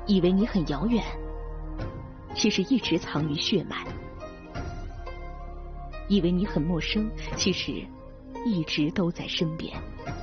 以为你很遥远，其实一直藏于血脉；以为你很陌生，其实一直都在身边。